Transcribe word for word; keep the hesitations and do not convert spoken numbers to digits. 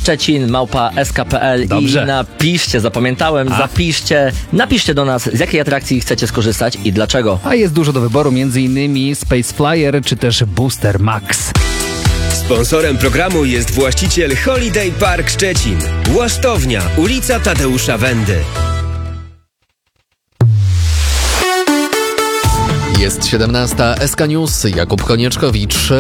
Szczecin, małpa s k kropka p l i Dobrze. napiszcie, zapamiętałem, A? zapiszcie, napiszcie do nas, z jakiej atrakcji chcecie skorzystać i dlaczego. A jest dużo do wyboru, między innymi Space Flyer czy też Booster Max. Sponsorem programu jest właściciel Holiday Park Szczecin. Łasztownia, ulica Tadeusza Wendy. Jest siedemnasta, S K News, Jakub Konieczkowicz.